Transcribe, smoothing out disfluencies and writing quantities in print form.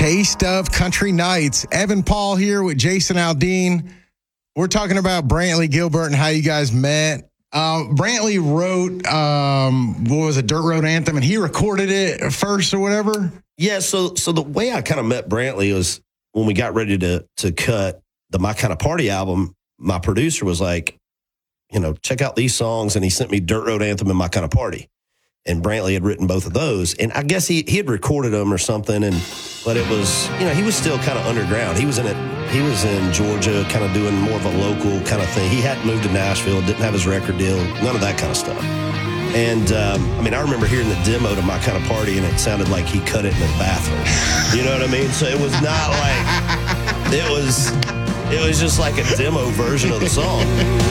Taste of Country Nights. Evan Paul here with Jason Aldean. We're talking about Brantley Gilbert and how you guys met. Brantley wrote, what was it, Dirt Road Anthem, and he recorded it first or whatever? Yeah, so the way I kind of met Brantley was when we got ready to cut the My Kind of Party album, my producer was like, check out these songs, and he sent me Dirt Road Anthem and My Kind of Party. And Brantley had written both of those. And I guess he had recorded them or something. But it was, he was still kind of underground. He was in Georgia, kind of doing more of a local kind of thing. He hadn't moved to Nashville, didn't have his record deal, none of that kind of stuff. And, I remember hearing the demo to My Kind of Party, and it sounded like he cut it in the bathroom. You know what I mean? So it was not like, it was just like a demo version of the song.